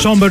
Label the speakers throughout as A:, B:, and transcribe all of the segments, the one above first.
A: Somber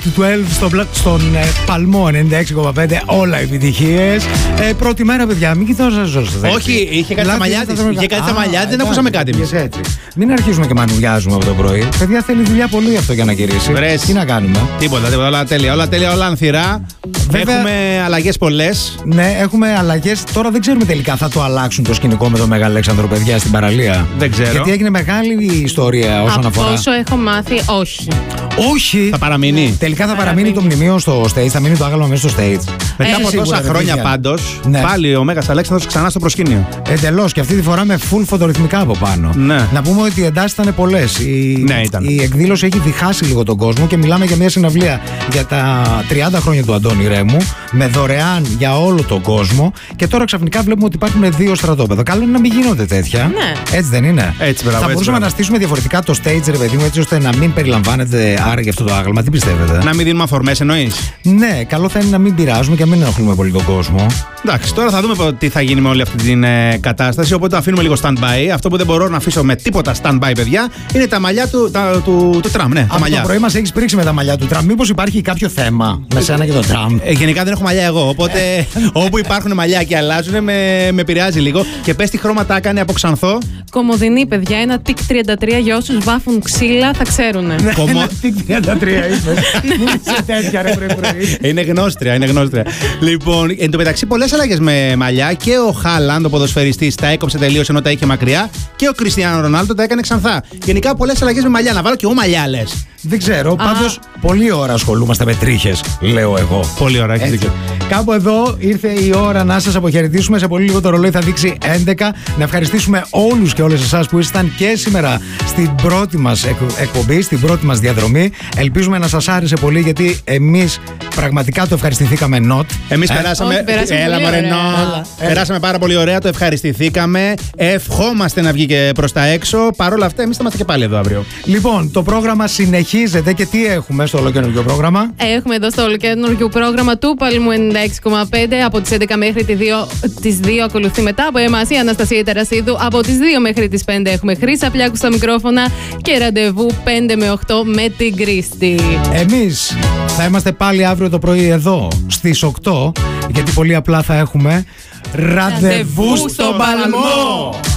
A: 12-12 στον Παλμό 96,5. Όλα επιτυχίες. Πρώτη μέρα, παιδιά, μην κοιτάζω.
B: Όχι, είχε κάτι στα μαλλιά της. Είχε κάτι στα μαλλιά της, δεν ακούσαμε κάτι εμείς.
A: Μην αρχίσουμε και μανουριάζουμε από το πρωί. Παιδιά, θέλει δουλειά πολύ αυτό για να γυρίσει. Τι να κάνουμε.
B: Τίποτα, όλα τέλεια, όλα ανθυρά. Έχουμε αλλαγές πολλές.
A: Ναι, έχουμε αλλαγές. Τώρα δεν ξέρουμε τελικά θα το αλλάξουν το σκηνικό με τον Μέγα Αλέξανδρο, παιδιά, στην παραλία.
B: Δεν ξέρω.
A: Γιατί έγινε μεγάλη ιστορία όσον αφορά.
C: Όσο έχω μάθει, όχι.
A: Όχι.
B: Θα παραμείνει.
A: Τελικά θα παραμείνει το μνημείο στο stage, θα μείνει το άγαλμα μέσα στο stage.
B: Μετά από τόσα χρόνια πάντως, πάλι ο Μέγας Αλέξανδρος ξανά στο προσκήνιο.
A: Εντελώς, και αυτή τη φορά με full φωτορυθμικά από πάνω.
B: Ναι.
A: Να πούμε ότι οι εντάσεις ήταν πολλές.
B: Ναι, ήταν.
A: Η εκδήλωση έχει διχάσει λίγο τον κόσμο και μιλάμε για μια συναυλία για τα 30 χρόνια του Αντώνη Ρέμου, με δωρεάν για όλο τον κόσμο. Και τώρα ξαφνικά βλέπουμε ότι υπάρχουν 2 στρατόπεδα. Καλό είναι να μην γίνονται τέτοια.
C: Ναι.
A: Έτσι δεν είναι?
B: Έτσι, μπράβο,
A: θα μπορούσαμε να στήσουμε διαφορετικά το stage, ρε παιδί μου, έτσι ώστε να μην περιλαμβάνεται άραγε αυτό το άγαλμα. Τι πιστεύετε?
B: Να μην δίνουμε αφορμές, εννοείς?
A: Ναι, καλό θα είναι να μην πειράζουμε και να μην ενοχλούμε πολύ τον κόσμο.
B: Εντάξει, τώρα θα δούμε τι θα γίνει με όλη αυτή την κατάσταση. Οπότε το αφήνουμε λίγο stand-by. Αυτό που δεν μπορώ να αφήσω με τίποτα stand-by, παιδιά, είναι τα μαλλιά του τραμ. Ναι, τα μαλλιά.
A: Το πρωί μας έχεις πρίξει με τα μαλλιά του τραμ. Μήπως υπάρχει κάποιο θέμα με σένα και το τραμ?
B: Γενικά δεν έχω μαλλιά εγώ. Οπότε όπου υπάρχουν μαλλιά και αλλάζουν, με επηρεάζει λίγο. Και πες τι χρώματα έκανε από Ξανθό.
C: Κομοδινή, παιδιά. Ένα τικ 33 για όσους βάφουν ξύλα, θα ξέρουν.
A: Ένα τικ 33 είπες. Σε τέτοια, ρε πρωί.
B: Είναι γνώστρια. Λοιπόν, εν τω μεταξύ, πολλές αλλαγές με μαλλιά. Και ο Χάλαντ, ο ποδοσφαιριστής, τα έκοψε τελείως ενώ τα είχε μακριά. Και ο Κριστιάνο Ρονάλντο τα έκανε ξανθά. Γενικά, πολλές αλλαγές με μαλλιά. Να βάλω και εγώ μαλλιά, λες.
A: Δεν ξέρω. Πάντως, πολλή ώρα ασχολούμαστε με τρίχες, λέω εγώ.
B: Πολύ ώρα, έχεις δίκιο.
A: Κάπου εδώ ήρθε η ώρα να σας αποχαιρετήσουμε. Σε πολύ λίγο το ρολόι θα δείξει 11. Να ευχαριστήσουμε όλους και όλες εσάς που ήσασταν και σήμερα στην πρώτη μας εκπομπή, στην πρώτη μας διαδρομή. Ελπίζουμε να σας άρεσε πολύ, γιατί εμείς πραγματικά το ευχαριστηθήκαμε not.
B: Εμείς περάσαμε. Έλα, μωρέ, περάσαμε πάρα πολύ ωραία, το ευχαριστηθήκαμε. Ευχόμαστε να βγει και προς τα έξω. Παρ' όλα αυτά, εμείς θα είμαστε και πάλι εδώ αύριο.
A: Λοιπόν, το πρόγραμμα συνεχίζεται και τι έχουμε στο ολοκαινούργιο πρόγραμμα?
C: Έχουμε εδώ στο ολοκαινούργιο πρόγραμμα του Παλμού 96,5 από τις 11 μέχρι τις 2 ακολουθεί μετά από εμάς η Αναστασία Τερασίδου. Από τις 2 μέχρι τις 5 έχουμε Χρύσα Πλιάκου στα μικρόφωνα και ραντεβού 5 με 8 με την Κρίστη.
A: Εμείς θα είμαστε πάλι αύριο το πρωί εδώ στις 8, γιατί πολύ απλά θα έχουμε ραντεβού στον Παλμό.